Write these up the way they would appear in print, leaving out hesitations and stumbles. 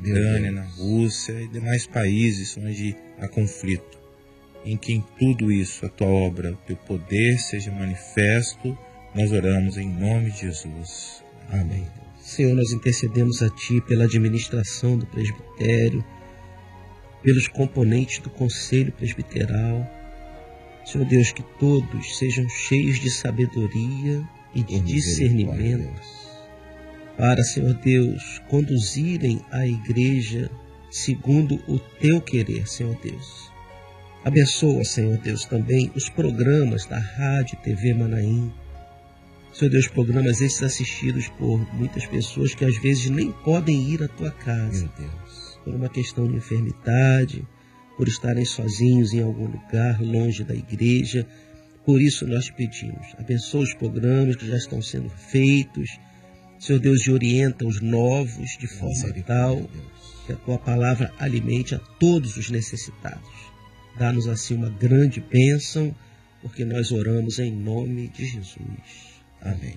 Ucrânia, na Rússia e demais países onde há conflito. Em que em tudo isso a tua obra, o teu poder seja manifesto, nós oramos em nome de Jesus. Amém. Senhor, nós intercedemos a Ti pela administração do presbitério, pelos componentes do conselho presbiteral. Senhor Deus, que todos sejam cheios de sabedoria e de discernimento para, Senhor Deus, conduzirem a igreja segundo o Teu querer, Senhor Deus. Abençoa, Senhor Deus, também os programas da Rádio e TV Manaim. Senhor Deus, programas esses assistidos por muitas pessoas que às vezes nem podem ir à Tua casa. Meu Deus. Por uma questão de enfermidade, por estarem sozinhos em algum lugar, longe da igreja. Por isso nós te pedimos, abençoa os programas que já estão sendo feitos. Senhor Deus, e orienta os novos de forma tal que a Tua palavra alimente a todos os necessitados. Dá-nos assim uma grande bênção, porque nós oramos em nome de Jesus. Amém.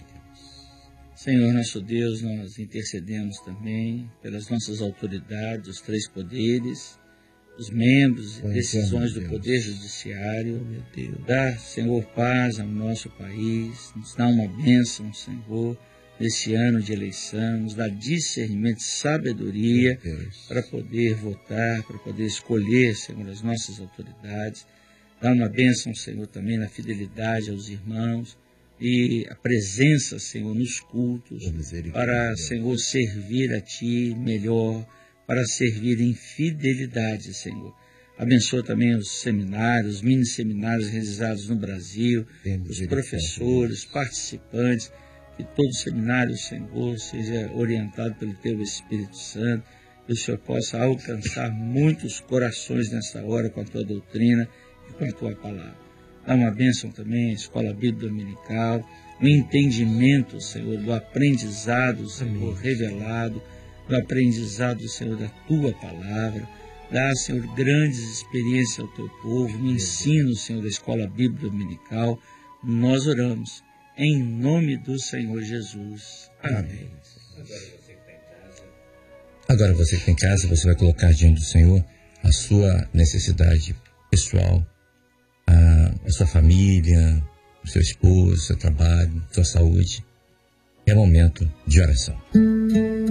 Senhor nosso Deus, nós intercedemos também pelas nossas autoridades, os três poderes, os membros e decisões do Poder Judiciário. Dá, Senhor, paz ao nosso país, nos dá uma bênção, Senhor, nesse ano de eleição, nos dá discernimento, sabedoria para poder votar, para poder escolher, Senhor, as nossas autoridades. Dá uma bênção, Senhor, também na fidelidade aos irmãos e a presença, Senhor, nos cultos, para, Senhor, servir a Ti melhor, para servir em fidelidade, Senhor. Abençoa também os seminários, os mini-seminários realizados no Brasil, os professores, participantes, que todo seminário, Senhor, seja orientado pelo Teu Espírito Santo, que o Senhor possa alcançar muitos corações nessa hora com a Tua doutrina e com a Tua palavra. Dá uma bênção também à Escola Bíblica Dominical, o entendimento, Senhor, do aprendizado, Senhor, revelado, do aprendizado, Senhor, da Tua palavra. Dá, Senhor, grandes experiências ao Teu povo, no ensino, Senhor, da Escola Bíblica Dominical. Nós oramos em nome do Senhor Jesus. Amém. Agora você que está em casa, você vai colocar diante do Senhor a sua necessidade pessoal, a sua família, o seu esposo, o seu trabalho, a sua saúde. É momento de oração.